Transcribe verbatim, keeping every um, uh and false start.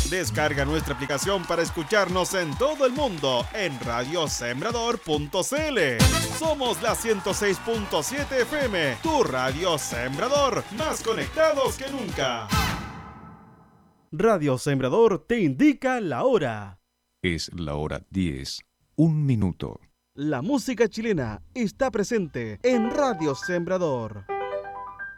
Descarga nuestra aplicación para escucharnos en todo el mundo en radio sembrador punto c l. Somos la ciento seis punto siete F M, tu radio Sembrador, más conectados que nunca. Radio Sembrador te indica la hora. Es la hora diez, un minuto. La música chilena está presente en Radio Sembrador.